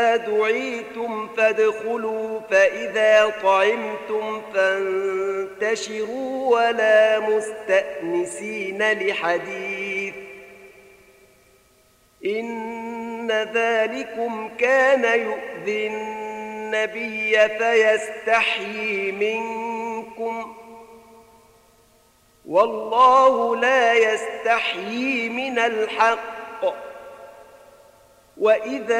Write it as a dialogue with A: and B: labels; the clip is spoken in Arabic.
A: دعيتم فادخلوا فإذا طعمتم فانتشروا ولا مستأنسين لحديث إن ذلكم كان يؤذي النبي فيستحيي منكم والله لا يستحيي من الحق وإذا